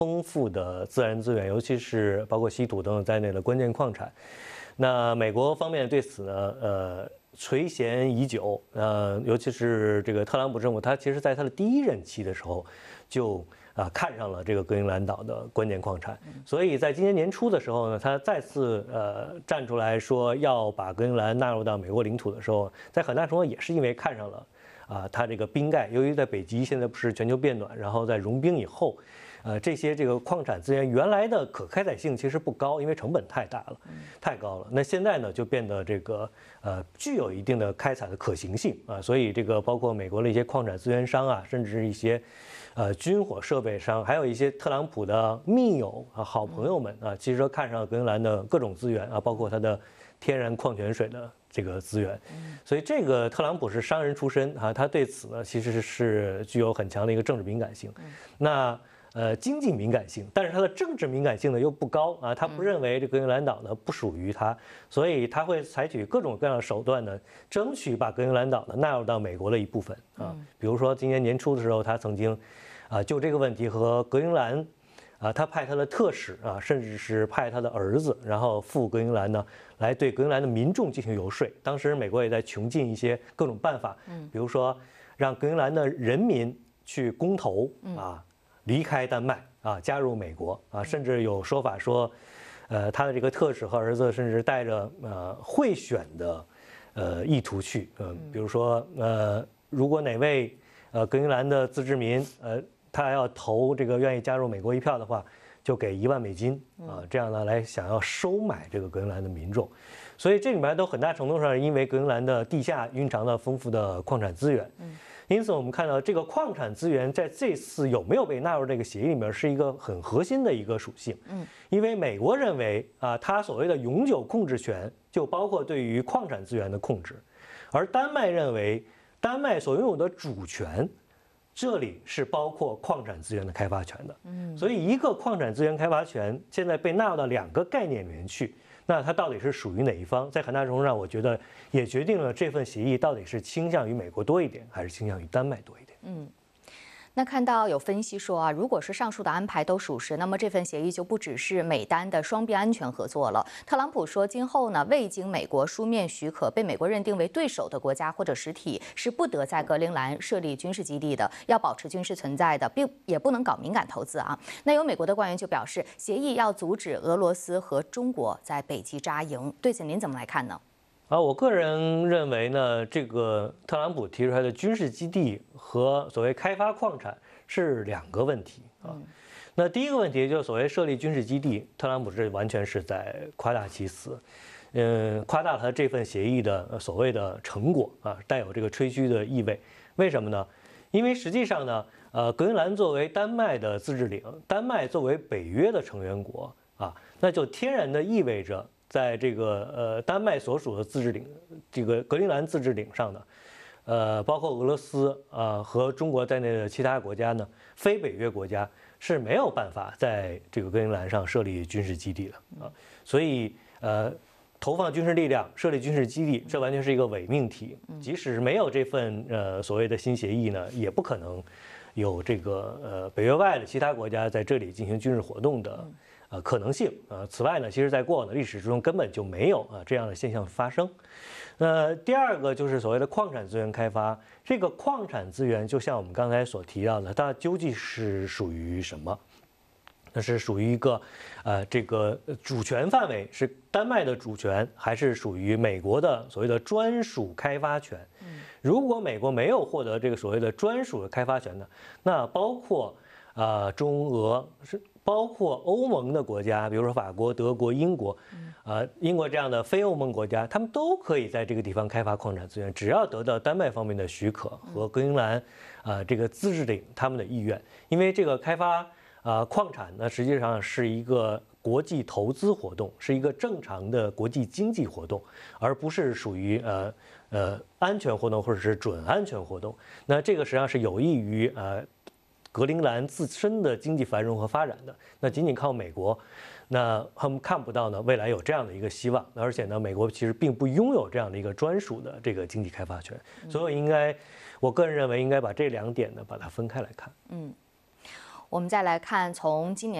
丰富的自然资源，尤其是包括稀土等等在内的关键矿产。那美国方面对此呢，垂涎已久，尤其是这个特朗普政府，他其实在他的第一任期的时候就看上了这个格陵兰岛的关键矿产，所以在今年年初的时候呢，他再次站出来说要把格陵兰纳入到美国领土的时候，在很大程度也是因为看上了它这个冰盖，由于在北极现在不是全球变暖，然后在融冰以后。这些这个矿产资源原来的可开采性其实不高，因为成本太大了，太高了。那现在呢就变得这个具有一定的开采的可行性啊，所以这个包括美国的一些矿产资源商啊，甚至一些军火设备商，还有一些特朗普的密友啊、好朋友们啊，其实都看上格陵兰的各种资源啊，包括它的天然矿泉水的这个资源。所以这个特朗普是商人出身啊，他对此呢其实是具有很强的一个政治敏感性。那经济敏感性，但是它的政治敏感性呢又不高啊，他不认为这格陵兰岛呢不属于他，所以他会采取各种各样的手段呢，争取把格陵兰岛呢纳入到美国的一部分啊。比如说今年年初的时候，他曾经就这个问题和格陵兰他派他的特使啊，甚至是派他的儿子，然后赴格陵兰呢，来对格陵兰的民众进行游说。当时美国也在穷尽一些各种办法，比如说让格陵兰的人民去公投啊。离开丹麦啊，加入美国啊，甚至有说法说，他的这个特使和儿子甚至带着贿选的意图去，比如说如果哪位格陵兰的自治民他要投这个愿意加入美国一票的话，就给$10,000啊，这样呢来想要收买这个格陵兰的民众，所以这里面都很大程度上因为格陵兰的地下蕴藏了丰富的矿产资源。因此，我们看到这个矿产资源在这次有没有被纳入这个协议里面，是一个很核心的一个属性。因为美国认为它所谓的永久控制权就包括对于矿产资源的控制，而丹麦认为丹麦所拥有的主权，这里是包括矿产资源的开发权的。所以一个矿产资源开发权现在被纳入到2个概念里面去。那它到底是属于哪一方，在很大程度上，我觉得也决定了这份协议到底是倾向于美国多一点，还是倾向于丹麦多一点。 那看到有分析说如果是上述的安排都属实，那么这份协议就不只是美丹的双边安全合作了。特朗普说，今后呢，未经美国书面许可，被美国认定为对手的国家或者实体是不得在格陵兰设立军事基地的，要保持军事存在的，并也不能搞敏感投资啊。那有美国的官员就表示，协议要阻止俄罗斯和中国在北极扎营。对此您怎么来看呢？ 我个人认为呢，这个特朗普提出来的军事基地和所谓开发矿产是2个问题啊。那第一个问题就是所谓设立军事基地，特朗普这完全是在夸大其词，夸大他这份协议的所谓的成果啊，带有这个吹嘘的意味。为什么呢？因为实际上呢，格陵兰作为丹麦的自治领，丹麦作为北约的成员国啊，那就天然的意味着。在这个丹麦所属的自治领，这个格陵兰自治领上呢，包括俄罗斯和中国在内的其他国家呢，非北约国家是没有办法在这个格陵兰上设立军事基地的啊。所以投放军事力量设立军事基地，这完全是一个伪命题。即使没有这份所谓的新协议呢，也不可能有这个北约外的其他国家在这里进行军事活动的。可能性此外呢，其实在过往的历史之中根本就没有这样的现象发生。第2个就是所谓的矿产资源开发，这个矿产资源就像我们刚才所提到的，它究竟是属于什么？那是属于一个这个主权范围是丹麦的主权，还是属于美国的所谓的专属开发权？如果美国没有获得这个所谓的专属的开发权呢，那包括中俄包括欧盟的国家，比如说法国、德国、英国，英国这样的非欧盟国家，他们都可以在这个地方开发矿产资源，只要得到丹麦方面的许可和格陵兰这个自治领他们的意愿。因为这个开发矿产呢，实际上是一个国际投资活动，是一个正常的国际经济活动，而不是属于安全活动或者是准安全活动。那这个实际上是有益于格陵兰自身的经济繁荣和发展的。那仅仅靠美国，那他们看不到呢未来有这样的一个希望。而且呢，美国其实并不拥有这样的一个专属的这个经济开发权。所以我个人认为应该把这2点呢把它分开来看。 我们再来看从今年